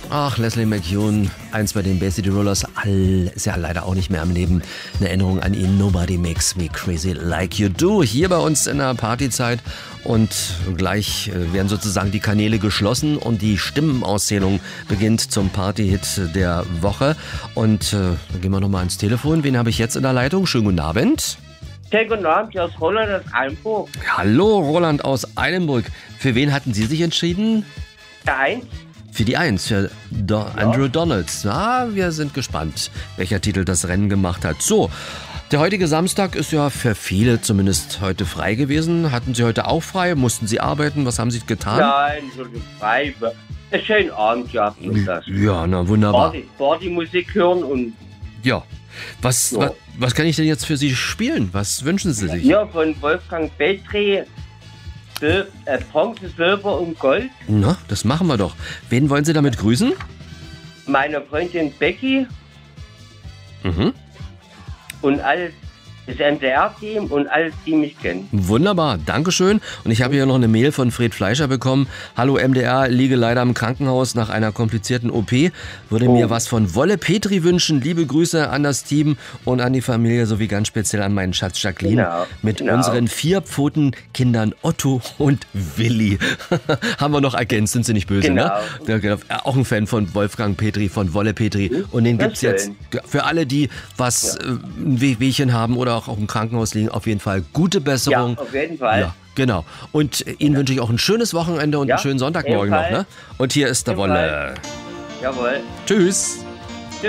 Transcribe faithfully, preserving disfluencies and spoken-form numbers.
Ach, Leslie McCune, eins bei den Bay City Rollers, all, ist ja leider auch nicht mehr am Leben. Eine Erinnerung an ihn, Nobody Makes Me Crazy Like You Do, hier bei uns in der Partyzeit. Und gleich werden sozusagen die Kanäle geschlossen und die Stimmenauszählung beginnt zum Partyhit der Woche. Und äh, dann gehen wir nochmal ans Telefon. Wen habe ich jetzt in der Leitung? Schönen guten Abend. Schönen guten Abend, hier ist Roland aus Eilenburg. Hallo, Roland aus Eilenburg. Für wen hatten Sie sich entschieden? Der Eins. Für die Eins, für Do- ja. Andrew Donalds. Na, wir sind gespannt, welcher Titel das Rennen gemacht hat. So, der heutige Samstag ist ja für viele zumindest heute frei gewesen. Hatten Sie heute auch frei? Mussten Sie arbeiten? Was haben Sie getan? Nein, so frei. Ein schönen Abend, ja. Das. Ja, na wunderbar. Party, Partymusik hören und... Ja. Was, ja. was, was kann ich denn jetzt für Sie spielen? Was wünschen Sie sich? Ja, von Wolfgang Petri, Sil- äh, Bronze, Silber und Gold. Na, das machen wir doch. Wen wollen Sie damit grüßen? Meine Freundin Becky Mhm. und alles, das M D R-Team und alles, die mich kennen. Wunderbar, Dankeschön. Und ich habe hier noch eine Mail von Fred Fleischer bekommen. Hallo M D R, liege leider im Krankenhaus nach einer komplizierten O P. Würde Oh. mir was von Wolle Petri wünschen. Liebe Grüße an das Team und an die Familie sowie ganz speziell an meinen Schatz Jacqueline. Genau, Mit genau. unseren vier Pfotenkindern Otto und Willi. Haben wir noch ergänzt, sind Sie nicht böse, Genau. ne? Ja, genau. Auch ein Fan von Wolfgang Petri, von Wolle Petri. Und den das gibt's jetzt schön. für alle, die was Ja. äh, ein Weh- Wehchen haben oder auch, auch im Krankenhaus liegen, auf jeden Fall gute Besserung. Ja, auf jeden Fall. Ja, genau. Und äh, Ihnen wünsche ich auch ein schönes Wochenende und Ja, einen schönen Sonntagmorgen noch. ebenfalls. Ne? Und hier ist der Wolle. Jawohl. Tschüss.